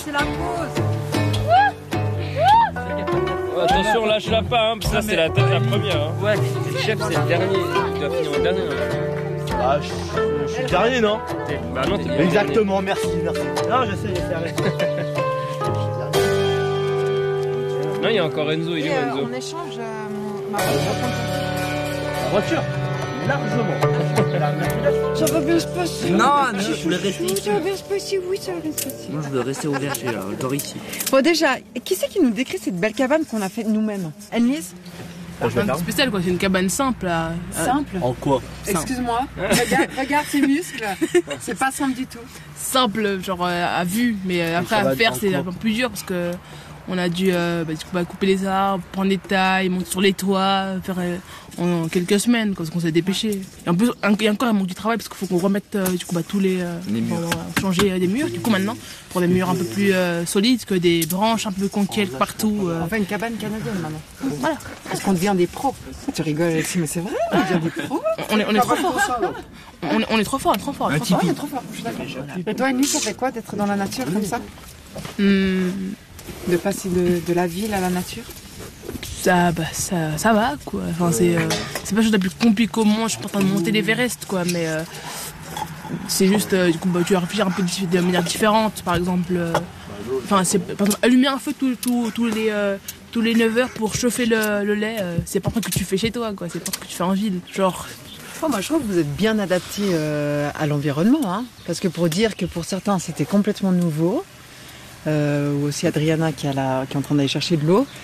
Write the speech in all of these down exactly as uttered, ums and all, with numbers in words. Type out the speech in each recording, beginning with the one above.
c'est la pause. Ouais, attention, lâche-la pas, hein, parce que ça, c'est la, la première. Hein. Ouais, le chef, c'est le dernier. Il doit finir le dernier. Hein. Ah, je, je suis le dernier, non? Bah non, t'es Exactement, merci, merci. Non, je sais, je sais, arrête. Non, il y a encore Enzo, il est où Et, euh, Enzo? on échange euh, ma voiture. La voiture, largement. Ça va bien se passer. Non, non, je voulais rester ici. Ça va bien se passer, oui, ça va bien se passer. Moi, je veux rester au verger, là. Je dors ici. Bon, déjà, qui c'est qui nous décrit cette belle cabane qu'on a faite nous-mêmes? Anne-Lise? C'est un peu spécial, quoi. C'est une cabane simple. Là. Simple. En quoi? Excuse-moi, regarde, regarde ses muscles. C'est pas simple du tout. Simple, genre euh, à vue, mais euh, après à faire, c'est un peu plus dur parce que on a dû euh, bah, du coup, bah, couper les arbres, prendre des tailles, monter sur les toits, faire euh, en quelques semaines, parce qu'on s'est dépêché. Et en plus, il y a encore un manque du travail parce qu'il faut qu'on remette euh, du coup, bah, tous les, euh, les murs. pour, euh, changer euh, des murs. Du coup, maintenant, pour des murs un peu plus euh, solides que des branches un peu conquêtes partout. Euh. On fait une cabane canadienne maintenant. Voilà. Parce qu'on devient des pros. Tu rigoles, Alexis, mais c'est vrai, on devient des pros. On est, on est trop fort. On est, on est trop fort, on est trop fort. on est trop fort. On est trop fort, je suis d'accord. Et toi, Annie, ça fait quoi d'être dans la nature comme ça? Hum, De passer de, de la ville à la nature? ça, bah, ça, ça va, quoi. Enfin, c'est, euh, c'est pas la chose la plus compliquée au monde. Je suis pas en train de monter l'Everest, quoi, mais euh, c'est juste, euh, du coup, bah, tu vas réfléchir un peu de, de manière différente, par exemple. euh, Enfin, c'est par exemple, allumer un feu tous tous tous les euh, tous les neuf heures pour chauffer le, le lait. euh, c'est pas un truc que tu fais chez toi, quoi. C'est pas un truc que tu fais en ville, genre. Oh, moi, je trouve que vous êtes bien adapté euh, à l'environnement, hein, parce que pour dire que pour certains c'était complètement nouveau, euh, ou aussi Adriana qui, a la, qui est en train d'aller chercher de l'eau,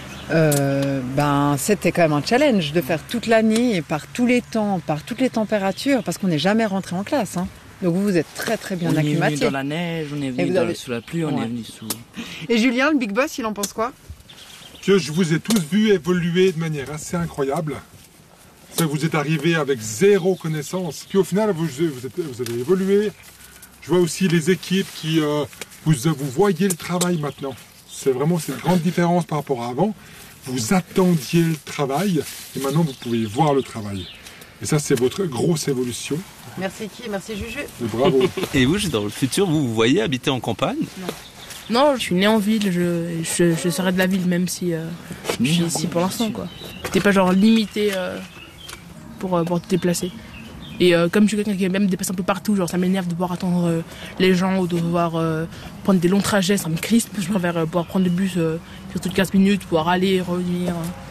euh, ben c'était quand même un challenge de faire toute l'année et par tous les temps, par toutes les températures, parce qu'on n'est jamais rentré en classe. Hein. Donc vous, vous êtes très très bien On est venu acclimaté. dans la neige, on est venu vous dans- avez- sous la pluie, on Ouais. est venu sous... Et Julien, le big boss, il en pense quoi? Que je vous ai tous vus évoluer de manière assez incroyable. C'est que vous êtes arrivés avec zéro connaissance. Puis au final, vous, vous, êtes, vous avez évolué. Je vois aussi les équipes qui... euh, vous, vous voyez le travail maintenant. C'est vraiment cette grande différence par rapport à avant. Vous attendiez le travail et maintenant vous pouvez voir le travail. Et ça, c'est votre grosse évolution. Merci qui? Merci Juju. Et bravo. Et vous, dans le futur, vous vous voyez habiter en campagne? Non, je suis né en ville, je, je, je serai de la ville même si euh, je suis ici pour l'instant, quoi. T'es pas genre limité euh, pour, euh, pour te déplacer. Et euh, comme je suis quelqu'un qui aime même déplacer un peu partout, genre ça m'énerve de devoir attendre euh, les gens ou de devoir euh, prendre des longs trajets, ça me crispe. Je préfère euh, pouvoir prendre le bus euh, sur toutes quinze minutes, pouvoir aller et revenir.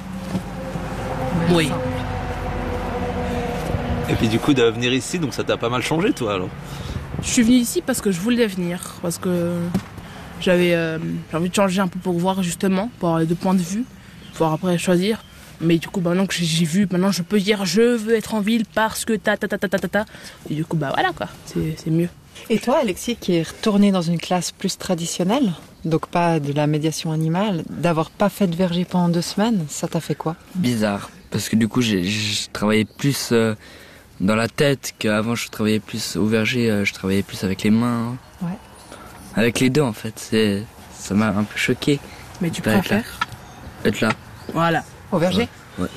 Oui. Et puis du coup, de venir ici, donc ça t'a pas mal changé, toi, alors? Je suis venue ici parce que je voulais venir, parce que j'avais euh, j'ai envie de changer un peu pour voir justement, pour avoir les deux points de vue, pouvoir après choisir. Mais du coup, bah, maintenant que j'ai- j'ai vu, maintenant je peux dire je veux être en ville parce que ta ta ta ta ta ta ta. Et du coup, bah voilà quoi, c'est c'est mieux. Et toi, Alexis, qui est retourné dans une classe plus traditionnelle, donc pas de la médiation animale, d'avoir pas fait de verger pendant deux semaines, ça t'a fait quoi? Bizarre, parce que du coup, j'ai je travaillais plus euh, dans la tête qu'avant. Je travaillais plus au verger, euh, je travaillais plus avec les mains. Ouais. Avec les deux, en fait. C'est, ça m'a un peu choqué. Mais tu de pas être là. préfères Être là. Voilà. Au verger? Ouais.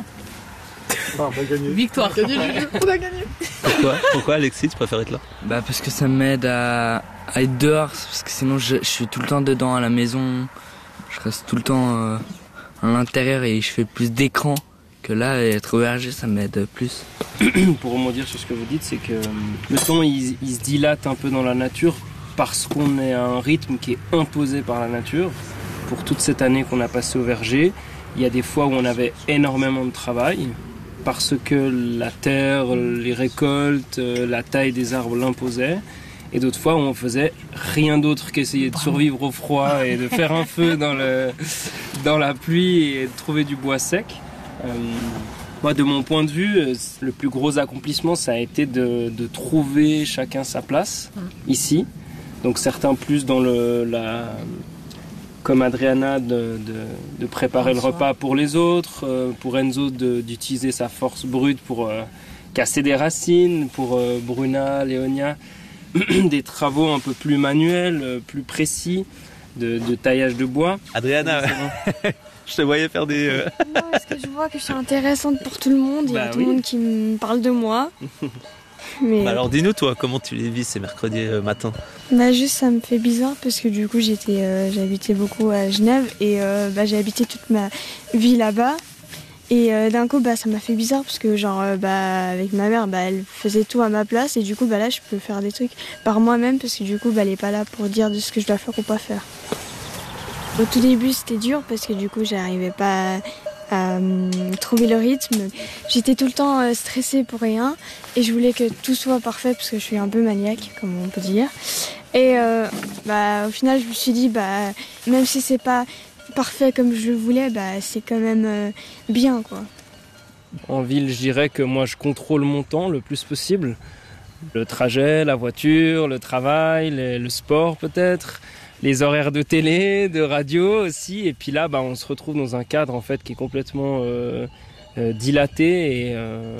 Ah, on va gagner. Victoire. On a gagné. Pourquoi, Pourquoi Alexis, tu préfères être là? Bah parce que ça m'aide à, à être dehors, parce que sinon je, je suis tout le temps dedans à la maison. Je reste tout le temps euh, à l'intérieur et je fais plus d'écran que là. Et être au verger, ça m'aide plus. Pour rebondir sur ce que vous dites, c'est que euh, le temps il, il se dilate un peu dans la nature parce qu'on est à un rythme qui est imposé par la nature. Pour toute cette année qu'on a passée au verger, il y a des fois où on avait énormément de travail parce que la terre, les récoltes, euh, la taille des arbres l'imposaient. Et d'autres fois où on faisait rien d'autre qu'essayer de survivre au froid et de faire un feu dans, le, dans la pluie et de trouver du bois sec. Euh, Moi, de mon point de vue, le plus gros accomplissement, ça a été de, de trouver chacun sa place ici. Donc certains plus dans le, la, comme Adriana, de, de, de préparer le repas pour les autres, euh, pour Enzo de, d'utiliser sa force brute pour euh, casser des racines, pour euh, Bruna, Léonia, des travaux un peu plus manuels, euh, plus précis, de, de taillage de bois. Adriana, je te voyais faire des... euh, Non, est-ce que je vois que je suis intéressante pour tout le monde? Il y a Bah tout oui. le monde qui me parle de moi. Mais Bah alors dis-nous toi, comment tu les vis ces mercredis euh, matins? bah, juste ça me fait bizarre parce que du coup j'étais, euh, j'habitais beaucoup à Genève et euh, bah, j'ai habité toute ma vie là-bas. Et euh, d'un coup bah, ça m'a fait bizarre parce que genre euh, bah, avec ma mère bah, elle faisait tout à ma place et du coup bah, là je peux faire des trucs par moi-même parce que du coup bah, elle n'est pas là pour dire de ce que je dois faire ou pas faire. Au tout début c'était dur parce que du coup j'arrivais pas à, à euh, trouver le rythme. J'étais tout le temps euh, stressée pour rien et je voulais que tout soit parfait parce que je suis un peu maniaque comme on peut dire. Et euh, bah, au final je me suis dit bah, même si c'est pas parfait comme je le voulais, bah, c'est quand même euh, bien quoi. En ville, je dirais que moi je contrôle mon temps le plus possible. Le trajet, la voiture, le travail, les- le sport peut-être, les horaires de télé, de radio aussi. Et puis là, bah, on se retrouve dans un cadre en fait qui est complètement euh, euh, dilaté et euh,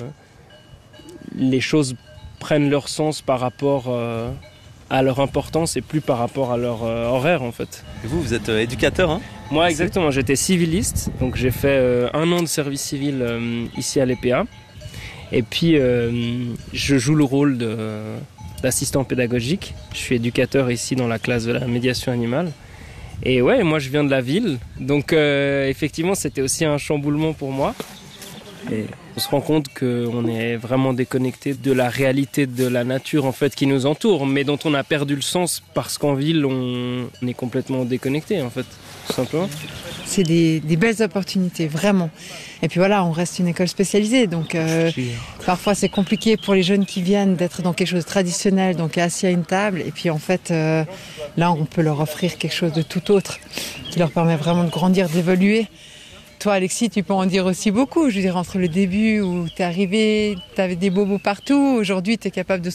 les choses prennent leur sens par rapport euh, à leur importance et plus par rapport à leur euh, horaire en fait. Et vous, vous êtes euh, éducateur, hein? Moi exactement, j'étais civiliste, donc j'ai fait euh, un an de service civil euh, ici à l'E P A. Et puis euh, je joue le rôle de, d'assistant pédagogique. Je suis éducateur ici dans la classe de la médiation animale. Et ouais, moi je viens de la ville, donc euh, effectivement c'était aussi un chamboulement pour moi. Et on se rend compte qu'on est vraiment déconnecté de la réalité de la nature en fait qui nous entoure, mais dont on a perdu le sens parce qu'en ville on, on est complètement déconnecté en fait, tout simplement. C'est des, des belles opportunités, vraiment. Et puis voilà, on reste une école spécialisée, donc euh, parfois c'est compliqué pour les jeunes qui viennent d'être dans quelque chose de traditionnel, donc assis à une table. Et puis en fait, euh, là on peut leur offrir quelque chose de tout autre, qui leur permet vraiment de grandir, d'évoluer. Toi, Alexis, tu peux en dire aussi beaucoup. Je veux dire, entre le début où t'es arrivé, t'avais des bobos partout. Aujourd'hui, t'es capable de